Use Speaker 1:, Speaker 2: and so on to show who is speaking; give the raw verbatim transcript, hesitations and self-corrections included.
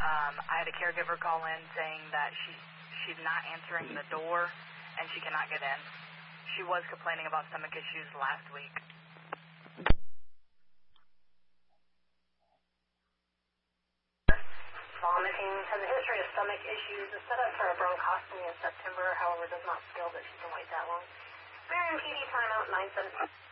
Speaker 1: Um, I had a caregiver call in saying that she she's not answering the door and she cannot get in. She was complaining about stomach issues last week.
Speaker 2: Vomiting, has a history of stomach issues, is set up for a bronchostomy in September, however does not skill that she can wait that long. Marion P D timeout nine seven.